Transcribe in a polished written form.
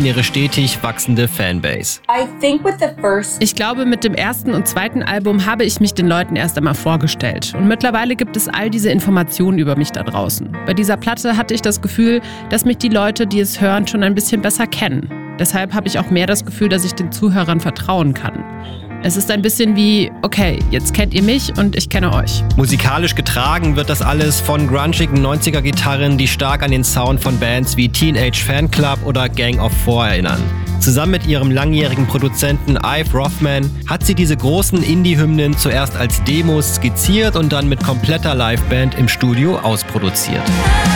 ihre stetig wachsende Fanbase. Ich glaube, mit dem ersten und zweiten Album habe ich mich den Leuten erst einmal vorgestellt. Und mittlerweile gibt es all diese Informationen über mich da draußen. Bei dieser Platte hatte ich das Gefühl, dass mich die Leute, die es hören, schon ein bisschen besser kennen. Deshalb habe ich auch mehr das Gefühl, dass ich den Zuhörern vertrauen kann. Es ist ein bisschen wie, okay, jetzt kennt ihr mich und ich kenne euch. Musikalisch getragen wird das alles von grungigen 90er-Gitarren, die stark an den Sound von Bands wie Teenage Fanclub oder Gang of Four erinnern. Zusammen mit ihrem langjährigen Produzenten Ive Rothman hat sie diese großen Indie-Hymnen zuerst als Demos skizziert und dann mit kompletter Liveband im Studio ausproduziert.